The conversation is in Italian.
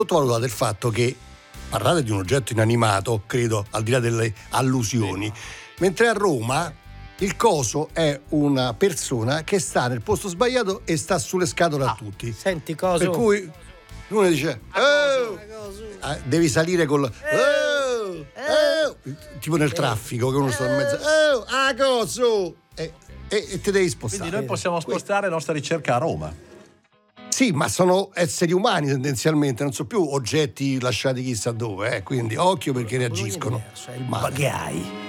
sottovalutate il fatto che parlate di un oggetto inanimato, credo, al di là delle allusioni, mentre a Roma il coso è una persona che sta nel posto sbagliato e sta sulle scatole a tutti. Senti coso. Per cui uno dice devi salire col tipo nel traffico che uno sta in mezzo coso e te devi spostare. Quindi noi possiamo spostare la nostra ricerca a Roma. Sì, ma sono esseri umani tendenzialmente, non sono più oggetti lasciati chissà dove, quindi occhio perché reagiscono. Il bagai.